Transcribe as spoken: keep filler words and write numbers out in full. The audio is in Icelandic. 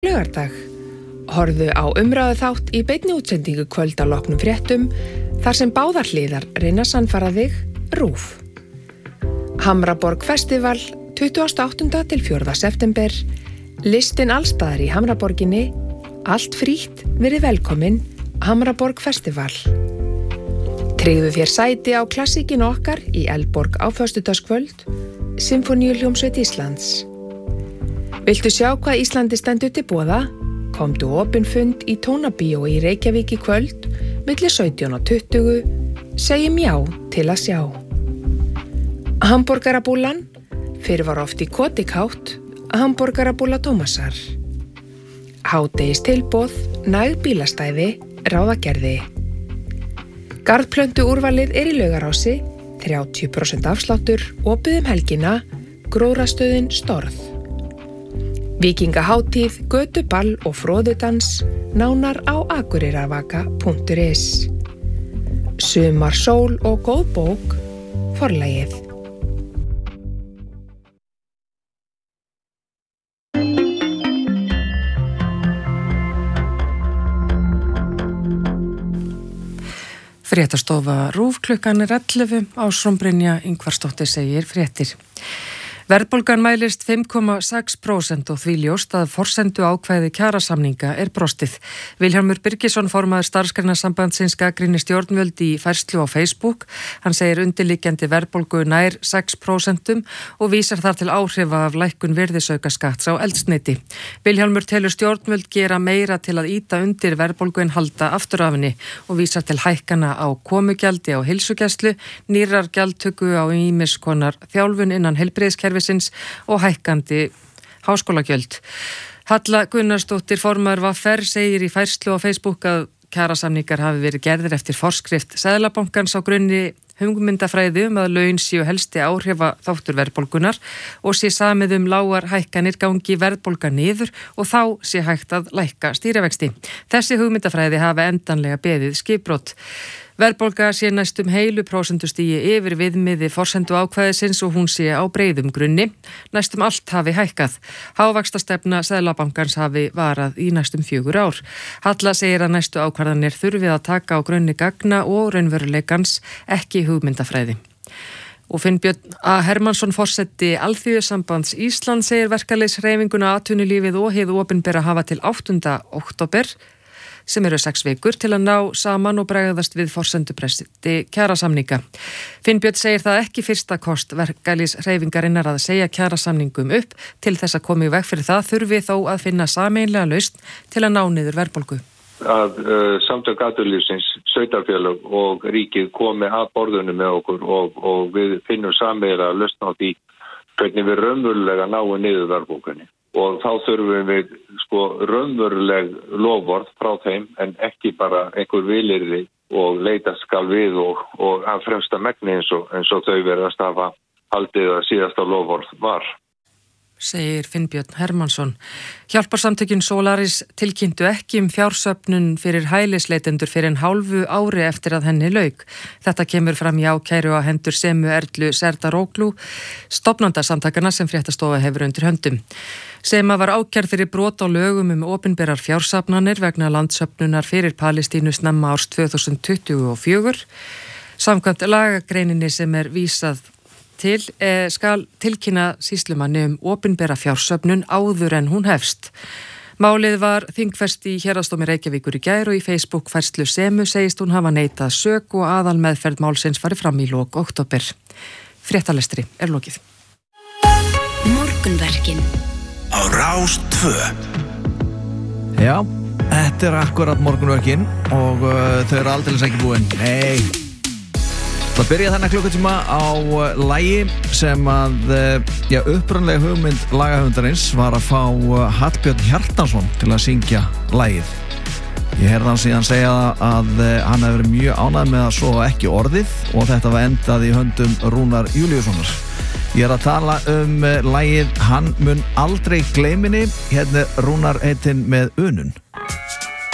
laugardag. Horfðu á umræðu þátt í beinni útsendingu kvöld að loknum fréttum, þar sem báðar hliðar reyna sannfæra þig RÚV. Hamraborg Festival, tuttugasta og áttunda til fjórða september, listin allstaðar í Hamraborginni, allt frítt, verið velkomin, Hamraborg Festival. Tryggðu þér sæti á klassíkinu okkar í Eldborg á föstudagskvöld, Sinfóníuhljómsveit Íslands. Viltu sjá hvað Íslandi stendur til boða? Komdu opinn fund í Tónabíó í Reykjavík í kvöld, milli sautján og tuttugu, segjum já til að sjá. Hamborgarabúlan, fyrir var oft í Kotikátt, Hamborgarabúla Tómasar. Hádegis tilboð, næg bílastæði, ráðagerði. Garðplöntu úrvalið er í Laugarási, þrjátíu prósent afsláttur, opið um helgina, gróðrastöðin Storð. Víkingahátíð, götuball og fróðudans, nánar á akureyrarvaka punktur is. Sumar sól og góð bók, Forlagið. Fréttastofa RÚV klukkan er ellefu, Ásrún Brynja Ingvarsdóttir segir fréttir. Verðbólgan mælist fimm komma sex prósent og því ljóst að forsendu ákvæði kjarasamninga er brostið. Vilhjálmur Birgisson, formaður Starfsgreinasambandsins, gagnrýnir stjórnvöld í færslu á Facebook. Hann segir undirliggjandi verðbólgu nær sex prósent og vísar þar til áhrifa af lækkun virðisaukaskatts á eldsneyti. Vilhjálmur telur stjórnvöld gera meira til að ýta undir verðbólgu en halda aftur af henni og vísar til hækkana á komugjaldi á heilsugæslu, nýrrar gjaldtöku á ýmiss konar þjálfun innan heilbrigðiskerfis og hækkandi háskólagjöld. Halla Gunnarsdóttir, formaður V R, segir í færslu á Facebook að kjarasamningar hafi verið gerðir eftir forskrift Seðlabankans á grunni hugmyndafræði um að laun séu helsti áhrifa þáttur verðbólgunar og sé samið um lágar hækkanir gangi verðbólga niður og þá sé hægt að lækka stýrivexti. Þessi hugmyndafræði hafi endanlega beðið skipbrot. Verðbólga sé næstum heilu prósentustigi yfir viðmiði forsendu ákvæðisins og hún sé á breiðum grunni. Næstum allt hafi hækkað. Hávaxtastefna Seðlabankans hafi varað í næstum fjögur ár. Halla segir að næstu ákvarðanir þurfið að taka á grunni gagna og raunveruleikans, ekki hugmyndafræði. Og Finnbjörn A. Hermannsson, forseti Alþýðusambands Íslands, segir verkalýðshreyfinguna, atvinnulífið og hið opinbera hafa til áttunda október, sem eru sex vikur, til að ná saman og bregðast við forsendubresti kjarasamninga. Finnbjörn segir það ekki fyrsta kost verkalýðshreyfingarinnar að segja kjarasamningum upp. Til þess að koma í veg fyrir það þurfi þó að finna sameiginlega lausn til að ná niður verðbólgu. Að uh, samtök atvinnulífsins, sveitarfélög og ríkið komi að borðinu með okkur og, og við finnum sameiginlega lausn á því hvernig við raunverulega náum niður verðbólgunni. Og þá þurfum við sko raunveruleg lofvörð frá þeim en ekki bara einhver vilyrði og leita skal við og, og að fremsta megni eins og, eins og þau verðast hafa haldið að síðasta lofvörð var. Segir Finnbjörn Hermannsson. Hjálparsamtökin Solaris tilkynntu ekki um fjársöfnun fyrir hælisleitendur fyrir en hálfu ári eftir að henni lauk. Þetta kemur fram í ákæru á hendur Semu Erlu Serdaróglú, stofnanda samtakana sem Fréttastofa hefur undir höndum. Sema var ákærð fyrir brot á lögum um opinberar fjársafnanir vegna landsöfnunar fyrir Palestínu snemma árs tvö þúsund tuttugu og fjögur. Samkvæmt lagagreininni sem er vísað til eh, skal tilkynna sýslumanni um opinbera fjársöfnun áður en hún hefst. Málið var þingfest í Héraðsdómi Reykjavíkur í gær og í Facebook færslu Semu segist hún hafa neitað sök og aðal meðferð málsins farið fram í lok október. Fréttalestri er lokið. Morgunverkin á Rás tvö. Já, þetta er akkurat morgunverkin og uh, þau eru aldeilis ekki búin. Nei. Það byrjaði þennan klukkutíma á uh, lagi sem að uh, já, upprunlega hugmynd lagahöfundarins var að fá uh, Hallbjörn Hjartarson til að syngja lagið. Ég heyrði hann síðan segja að uh, hann hefur verið mjög ánægð með að svo ekki orðið og þetta var endað í höndum Rúnar Júlíussonar. Ég er að tala um lagið Hann mun aldrei gleyminni, hérna Rúnar heitinn með Unun.